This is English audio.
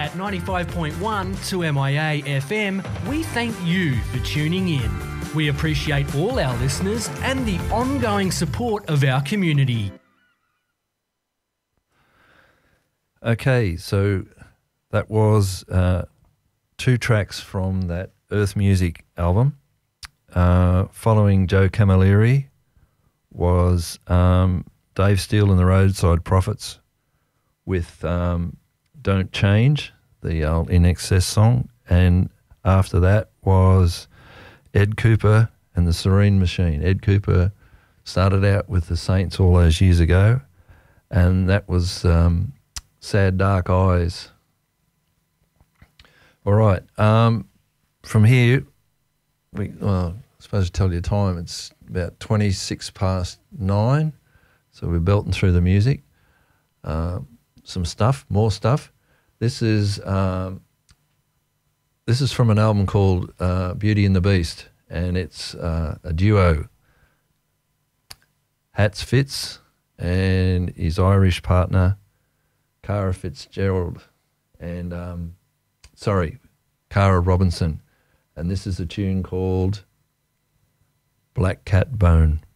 At 95.1 2MIA FM, we thank you for tuning in. We appreciate all our listeners and the ongoing support of our community. Okay, so that was 2 tracks from that Earth Music album. Following Joe Camilleri was Dave Steele and the Roadside Prophets with Don't Change, the old In Excess song. And after that was Ed Cooper and the Serene Machine. Ed Cooper started out with the Saints all those years ago, and that was Sad Dark Eyes. All right. From here, I suppose to tell you the time, it's about 26 past 9, so we're belting through the music. More stuff. This is from an album called Beauty and the Beast, and it's a duo. Hats Fitz and his Irish partner, Cara Fitzgerald, and Cara Robinson, and this is a tune called Black Cat Bone.